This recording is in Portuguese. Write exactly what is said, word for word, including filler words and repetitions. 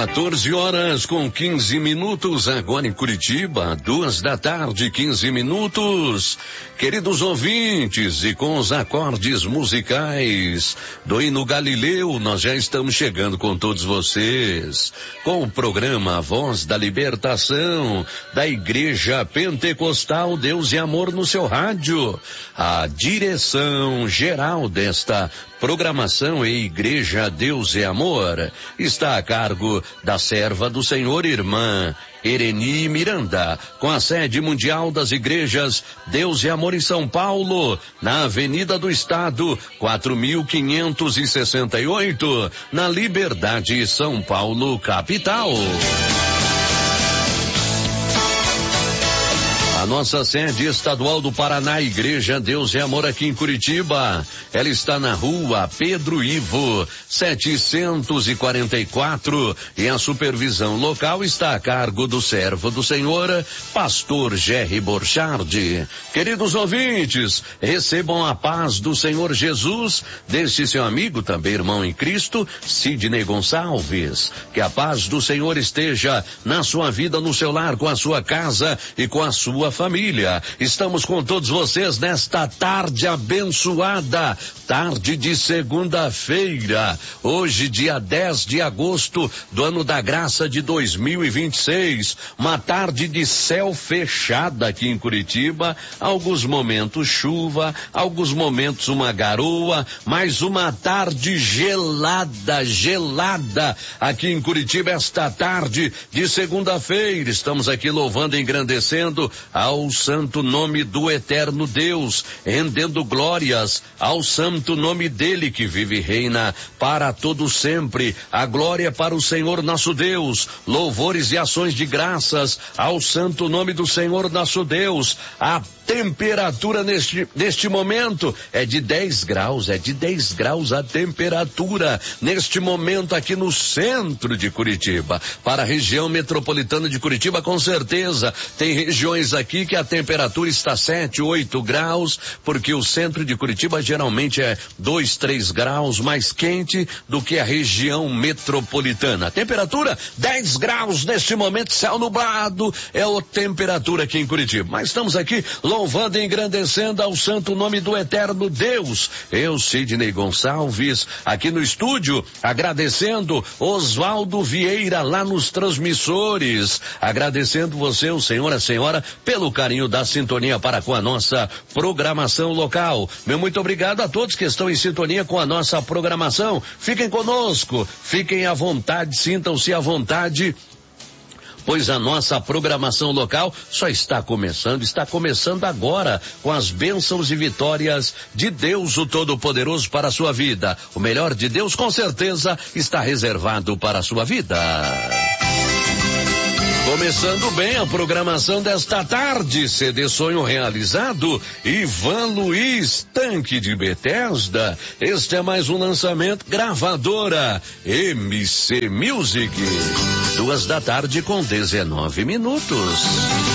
quatorze horas com quinze minutos, agora em Curitiba, duas da tarde, quinze minutos. Queridos ouvintes, e com os acordes musicais do hino Galileu, nós já estamos chegando com todos vocês, com o programa Voz da Libertação, da Igreja Pentecostal Deus e Amor no seu rádio. A direção geral desta programação e Igreja Deus e Amor está a cargo da serva do Senhor, irmã Ereni Miranda, com a sede mundial das igrejas Deus e Amor em São Paulo, na Avenida do Estado, quatro mil quinhentos e sessenta e oito, na Liberdade, São Paulo, capital. A nossa sede estadual do Paraná, Igreja Deus e Amor aqui em Curitiba, ela está na rua Pedro Ivo, setecentos e quarenta e quatro, e a supervisão local está a cargo do servo do Senhor, pastor Jerry Borchardt. Queridos ouvintes, recebam a paz do Senhor Jesus, deste seu amigo, também irmão em Cristo, Sidney Gonçalves. Que a paz do Senhor esteja na sua vida, no seu lar, com a sua casa e com a sua família. Estamos com todos vocês nesta tarde abençoada, tarde de segunda-feira, hoje dia dez de agosto do ano da graça de dois mil e vinte e seis, uma tarde de céu fechado aqui em Curitiba, alguns momentos chuva, alguns momentos uma garoa, mas uma tarde gelada, gelada aqui em Curitiba esta tarde de segunda-feira. Estamos aqui louvando e engrandecendo ao santo nome do eterno Deus, rendendo glórias ao santo nome dele que vive e reina para todo sempre. A glória para o Senhor nosso Deus, louvores e ações de graças ao santo nome do Senhor nosso Deus. A temperatura neste, neste momento é de dez graus, é de dez graus a temperatura neste momento aqui no centro de Curitiba. Para a região metropolitana de Curitiba, com certeza, tem regiões aqui que a temperatura está sete, oito graus, porque o centro de Curitiba geralmente é dois, três graus mais quente do que a região metropolitana. A temperatura dez graus neste momento, céu nublado, é a temperatura aqui em Curitiba. Mas estamos aqui louvando e engrandecendo ao santo nome do eterno Deus. Eu, Sidney Gonçalves, aqui no estúdio, agradecendo Oswaldo Vieira lá nos transmissores, agradecendo você, o senhor, a senhora, pelo carinho da sintonia para com a nossa programação local. Meu muito obrigado a todos que estão em sintonia com a nossa programação. Fiquem conosco, fiquem à vontade, sintam-se à vontade, pois a nossa programação local só está começando, está começando agora com as bênçãos e vitórias de Deus, o Todo-Poderoso, para a sua vida. O melhor de Deus, com certeza, está reservado para a sua vida. Começando bem a programação desta tarde, C D Sonho Realizado, Ivan Luiz, Tanque de Bethesda. Este é mais um lançamento, gravadora M C Music. Duas da tarde com dezenove minutos.